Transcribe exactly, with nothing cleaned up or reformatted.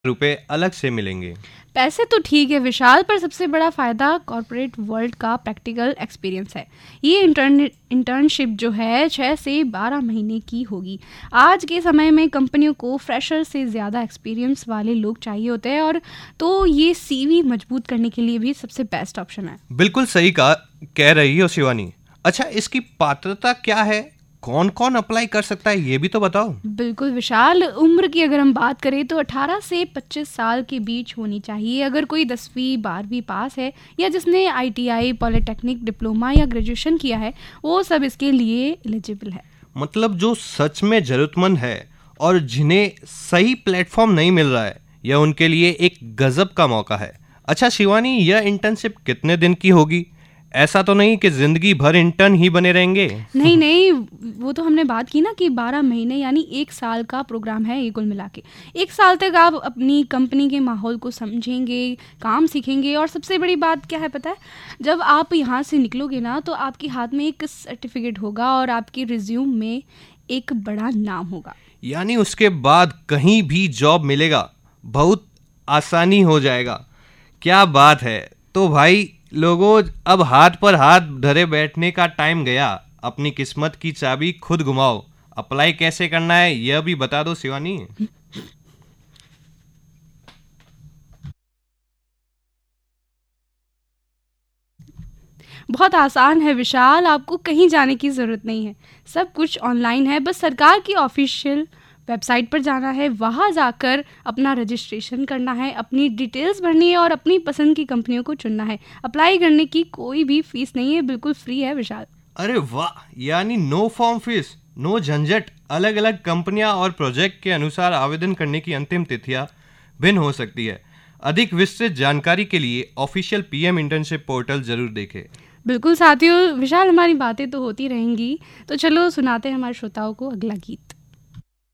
रुपए अलग से मिलेंगे। पैसे तो ठीक है विशाल, पर सबसे बड़ा फ़ायदा कॉर्पोरेट वर्ल्ड का प्रैक्टिकल एक्सपीरियंस है। ये इंटर्न इंटर्नशिप जो है छः से बारह महीने की होगी। आज के समय में कंपनियों को फ्रेशर से ज़्यादा एक्सपीरियंस वाले लोग चाहिए होते हैं, और तो ये सीवी मजबूत करने के लिए भी सबसे बेस्ट ऑप्शन है। बिल्कुल सही कहा कह रही हो शिवानी। अच्छा, इसकी पात्रता क्या है? कौन कौन अप्लाई कर सकता है, ये भी तो बताओ। बिल्कुल विशाल, उम्र की अगर हम बात करें तो अठारह से पच्चीस साल के बीच होनी चाहिए। अगर कोई दसवीं बारहवीं पास है या जिसने आईटीआई, पॉलिटेक्निक, डिप्लोमा या ग्रेजुएशन किया है, वो सब इसके लिए एलिजिबल है। मतलब जो सच में जरूरतमंद है और जिन्हें सही प्लेटफॉर्म नहीं मिल रहा है, यह उनके लिए एक गजब का मौका है। अच्छा शिवानी, यह इंटर्नशिप कितने दिन की होगी? ऐसा तो नहीं कि जिंदगी भर इंटर्न ही बने रहेंगे? नहीं नहीं, वो तो हमने बात की ना कि बारह महीने यानी एक साल का प्रोग्राम है ये कुल मिला के। एक साल तक आप अपनी कंपनी के माहौल को समझेंगे, काम सीखेंगे, और सबसे बड़ी बात क्या है पता है, जब आप यहाँ से निकलोगे ना तो आपके हाथ में एक सर्टिफिकेट होगा और आपके रिज्यूम में एक बड़ा नाम होगा। यानी उसके बाद कहीं भी जॉब मिलेगा बहुत आसानी हो जाएगा। क्या बात है। तो भाई लोगों, अब हाथ पर हाथ धरे बैठने का टाइम गया। अपनी किस्मत की चाबी खुद घुमाओ। अप्लाई कैसे करना है यह भी बता दो शिवानी। बहुत आसान है विशाल, आपको कहीं जाने की ज़रूरत नहीं है। सब कुछ ऑनलाइन है, बस सरकार की ऑफिशियल वेबसाइट पर जाना है, वहाँ जाकर अपना रजिस्ट्रेशन करना है, अपनी डिटेल्स भरनी है और अपनी पसंद की कंपनियों को चुनना है। अप्लाई करने की कोई भी फीस नहीं है, बिल्कुल फ्री है विशाल। अरे वाह, यानी नो फॉर्म फीस, नो झंझट। अलग अलग कंपनियां और प्रोजेक्ट के अनुसार आवेदन करने की अंतिम तिथियां भिन्न हो सकती है। अधिक विस्तृत जानकारी के लिए ऑफिशियल पीएम इंटर्नशिप पोर्टल जरूर देखें। बिल्कुल साथियों, विशाल हमारी बातें तो होती रहेंगी, तो चलो सुनाते हैं हमारे श्रोताओं को अगला गीत।